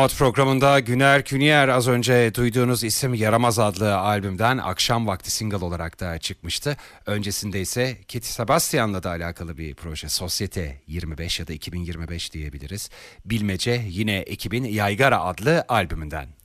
Mod programında Güner Künyer, az önce duyduğunuz isim Yaramaz adlı albümden akşam vakti single olarak da çıkmıştı. Öncesinde ise Kitty Sebastian'la da alakalı bir proje, Sosyete 25 ya da 2025 diyebiliriz. Bilmece yine ekibin Yaygara adlı albümünden.